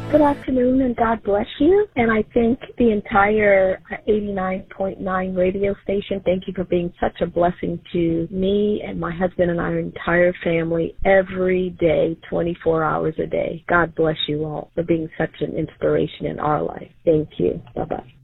Good afternoon, and God bless you. And I thank the entire 89.9 radio station. Thank you for being such a blessing to me and my husband and our entire family every day, 24 hours a day. God bless you all for being such an inspiration in our life. Thank you. Bye-bye.